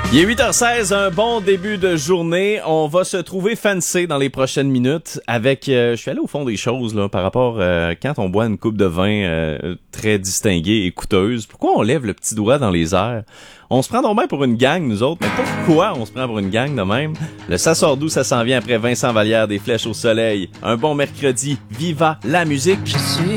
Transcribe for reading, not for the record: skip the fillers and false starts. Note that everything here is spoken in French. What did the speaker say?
Il est 8h16, un bon début de journée. On va se trouver fancy dans les prochaines minutes avec... je suis allé au fond des choses là par rapport quand on boit une coupe de vin très distinguée et coûteuse. Pourquoi on lève le petit doigt dans les airs? On se prend normalement pour une gang, nous autres, mais pourquoi on se prend pour une gang de même? Le Ça sort d'où, ça s'en vient après Vincent Vallière des Flèches au soleil. Un bon mercredi, viva la musique! Je suis